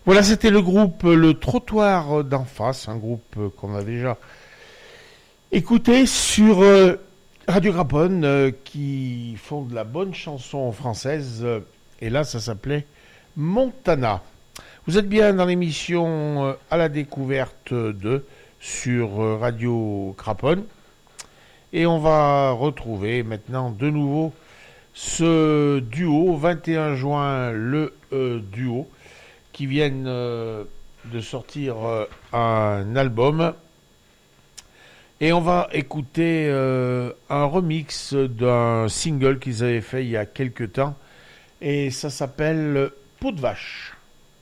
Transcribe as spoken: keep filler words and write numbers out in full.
Voilà, c'était le groupe Le Trottoir d'en face, un groupe qu'on a déjà écouté sur euh, Radio Craponne, euh, qui font de la bonne chanson française. euh, et là, ça s'appelait Montana. Vous êtes bien dans l'émission euh, À la découverte de sur euh, Radio Craponne. Et on va retrouver maintenant de nouveau ce duo, vingt et un juin, le euh, duo, qui viennent euh, de sortir euh, un album. Et on va écouter euh, un remix d'un single qu'ils avaient fait il y a quelques temps. Et ça s'appelle Peau de vache.